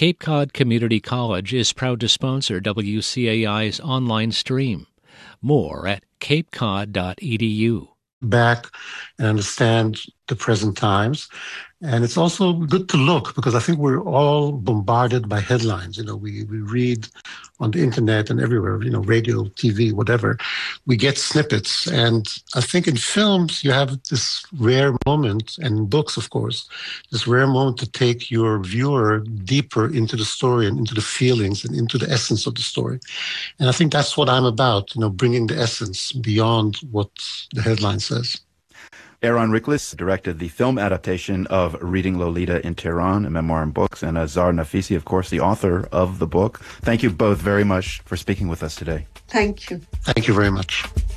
Cape Cod Community College is proud to sponsor WCAI's online stream. More at capecod.edu. Back and understand the present times. And it's also good to look, because I think we're all bombarded by headlines. We read on the internet and everywhere, radio, TV, whatever. We get snippets. And I think in films, you have this rare moment, and in books, of course, this rare moment to take your viewer deeper into the story and into the feelings and into the essence of the story. And I think that's what I'm about, bringing the essence beyond what the headline says. Eran Riklis directed the film adaptation of Reading Lolita in Tehran, a memoir and books, and Zahra Nafisi, of course, the author of the book. Thank you both very much for speaking with us today. Thank you. Thank you very much.